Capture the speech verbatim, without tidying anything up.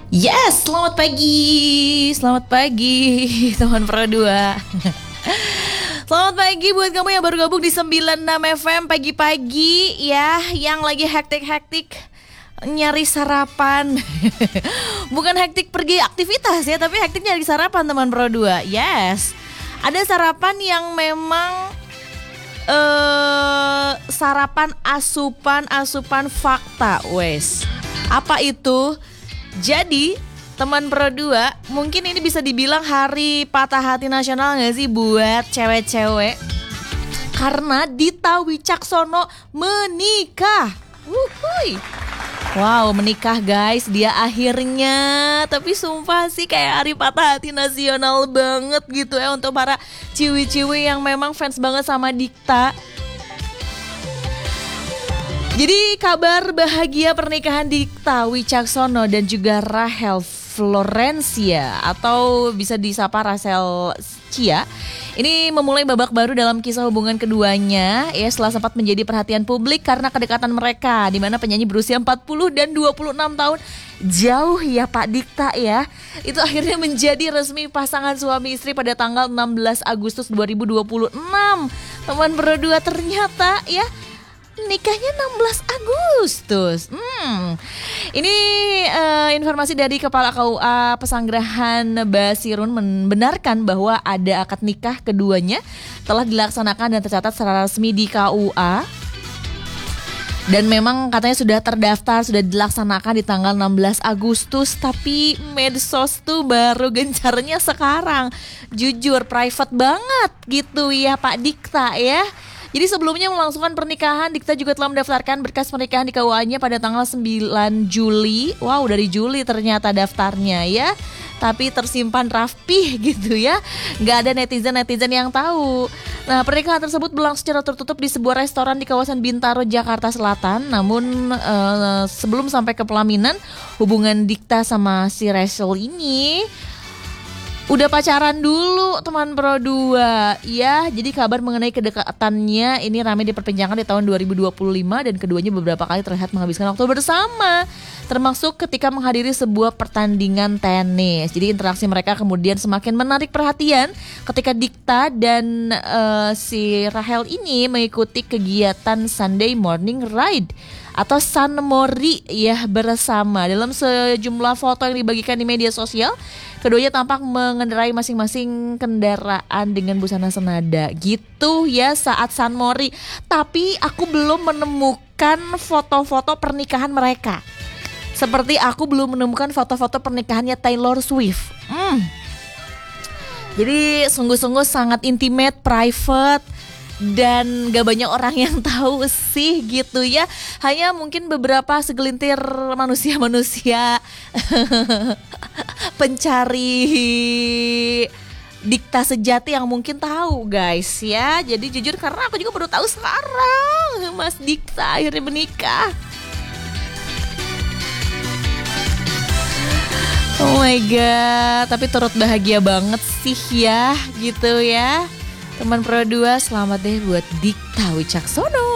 Yes, selamat pagi. Selamat pagi teman Pro dua. Selamat pagi buat kamu yang baru gabung di sembilan puluh enam F M pagi-pagi ya, yang lagi hektik-hektik nyari sarapan. Bukan hektik pergi aktivitas ya, tapi hektik nyari sarapan teman Pro dua. Yes. Ada sarapan yang memang uh, sarapan asupan-asupan fakta, wes. Apa itu? Jadi teman Pro dua, mungkin ini bisa dibilang hari patah hati nasional gak sih buat cewek-cewek? Karena Dita Wicaksono menikah. Wuhui. Wow, menikah guys, dia akhirnya. Tapi sumpah sih kayak hari patah hati nasional banget gitu ya untuk para ciwi-ciwi yang memang fans banget sama Dikta. Jadi kabar bahagia pernikahan Dikta Wicaksono dan juga Rachel Florencia atau bisa disapa Rachel Chia ini memulai babak baru dalam kisah hubungan keduanya ya, setelah sempat menjadi perhatian publik karena kedekatan mereka, di mana penyanyi berusia empat puluh dan dua puluh enam tahun, jauh ya Pak Dikta ya, itu akhirnya menjadi resmi pasangan suami istri pada tanggal enam belas Agustus dua ribu dua puluh enam. Teman Pro dua, ternyata ya nikahnya enam belas Agustus. Hmm. Ini uh, informasi dari Kepala K U A Pesanggerahan Basirun membenarkan bahwa ada akad nikah keduanya telah dilaksanakan dan tercatat secara resmi di K U A. Dan memang katanya sudah terdaftar, sudah dilaksanakan di tanggal enam belas Agustus. Tapi medsos tuh baru gencarnya sekarang. Jujur private banget gitu ya Pak Dikta ya. Jadi sebelumnya melangsungkan pernikahan, Dikta juga telah mendaftarkan berkas pernikahan di K U A-nya pada tanggal sembilan Juli. Wow, dari Juli ternyata daftarnya ya. Tapi tersimpan rapih gitu ya. Gak ada netizen-netizen yang tahu. Nah, pernikahan tersebut berlangsung secara tertutup di sebuah restoran di kawasan Bintaro, Jakarta Selatan. Namun uh, sebelum sampai ke pelaminan, hubungan Dikta sama si Rachel ini udah pacaran dulu teman Pro dua ya. Jadi kabar mengenai kedekatannya ini ramai diperbincangkan di tahun dua ribu dua puluh lima dan keduanya beberapa kali terlihat menghabiskan waktu bersama, termasuk ketika menghadiri sebuah pertandingan tenis. Jadi interaksi mereka kemudian semakin menarik perhatian ketika Dikta dan uh, si Rachel ini mengikuti kegiatan Sunday Morning Ride atau Sunmori ya bersama. Dalam sejumlah foto yang dibagikan di media sosial, keduanya tampak mengendarai masing-masing kendaraan dengan busana senada gitu ya saat Sunmori. Tapi aku belum menemukan foto-foto pernikahan mereka. Seperti aku belum menemukan foto-foto pernikahannya Taylor Swift. Hmm. Jadi sungguh-sungguh sangat intimate, private, dan gak banyak orang yang tahu sih gitu ya. Hanya mungkin beberapa segelintir manusia-manusia pencari Dikta sejati yang mungkin tahu guys ya. Jadi jujur karena aku juga baru tahu sekarang Mas Dikta akhirnya menikah. Oh my god, tapi turut bahagia banget sih ya gitu ya. Teman Pro dua, selamat deh buat Dikta Wicaksono.